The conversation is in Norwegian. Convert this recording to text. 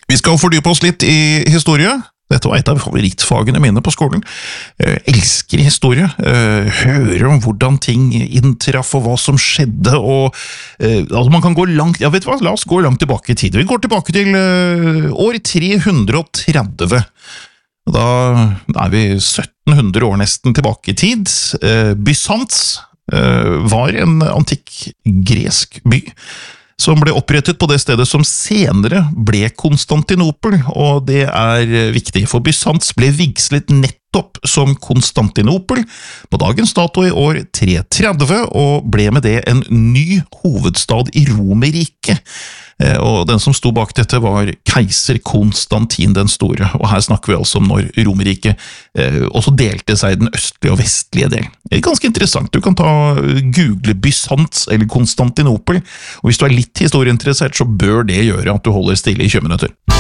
Vi skal fordype oss litt i historie. Dette var et av favorittfagene mine på skolen. Elsker historie. Hører om hvordan ting inntraff og hva som skjedde. Og, altså man kan gå langt, ja vet du hva, la oss gå langt tilbake i tid. Vi går tilbake til år 330. Da er vi 1700 år nesten tilbake i tid. Bysants var en antikk gresk by som ble opprettet på det stedet som senere ble Konstantinopel, og det er viktig, for Bysants ble vigslet nettopp som Konstantinopel på dagens dato i år 330, og ble med det en ny hovedstad i Romerriket. Og den som sto bak dette var keiser Konstantin den store, og her snakker vi altså om når Romerriket også delte seg i den østlige og vestlige del. Det er ganske interessant, du kan google Bysants eller Konstantinopel, og hvis du er litt historieinteressert så bør det gjøre at du holder stille i 20 minutter.